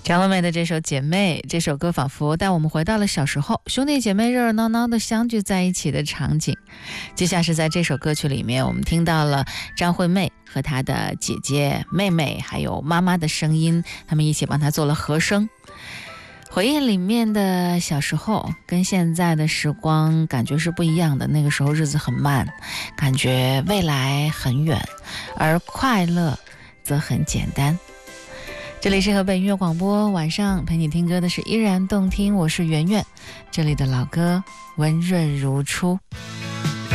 张惠妹的这首《姐妹》，这首歌仿佛带我们回到了小时候，兄弟姐妹热热闹闹的相聚在一起的场景。接下来是在这首歌曲里面，我们听到了张惠妹和她的姐姐、妹妹还有妈妈的声音，他们一起帮她做了和声。回忆里面的小时候跟现在的时光感觉是不一样的，那个时候日子很慢，感觉未来很远，而快乐则很简单。这里是河北音乐广播，晚上陪你听歌的是依然动听，我是圆圆，这里的老歌温润如初。